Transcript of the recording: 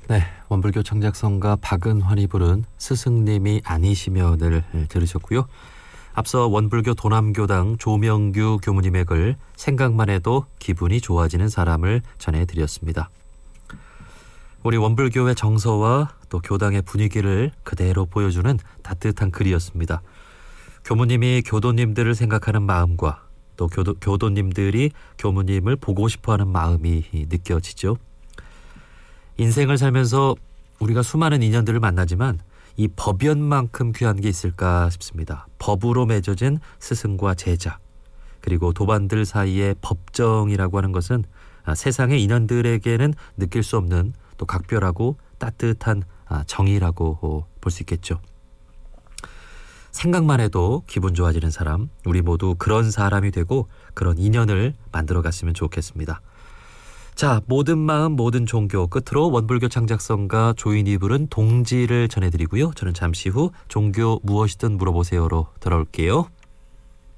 네, 원불교 창작성가 박은환이 부른 스승님이 아니시면을 들으셨고요. 앞서 원불교 도남교당 조명규 교무님의 글 생각만 해도 기분이 좋아지는 사람을 전해드렸습니다. 우리 원불교의 정서와 또 교당의 분위기를 그대로 보여주는 따뜻한 글이었습니다. 교무님이 교도님들을 생각하는 마음과 또 교도님들이 교무님을 보고 싶어하는 마음이 느껴지죠. 인생을 살면서 우리가 수많은 인연들을 만나지만 이 법연만큼 귀한 게 있을까 싶습니다. 법으로 맺어진 스승과 제자, 그리고 도반들 사이의 법정이라고 하는 것은 세상의 인연들에게는 느낄 수 없는 또 각별하고 따뜻한 정이라고 볼 수 있겠죠. 생각만 해도 기분 좋아지는 사람, 우리 모두 그런 사람이 되고 그런 인연을 만들어 갔으면 좋겠습니다. 자, 모든 마음 모든 종교 끝으로 원불교 창작성가 조인이 부른 동지를 전해드리고요. 저는 잠시 후 종교 무엇이든 물어보세요로 돌아올게요.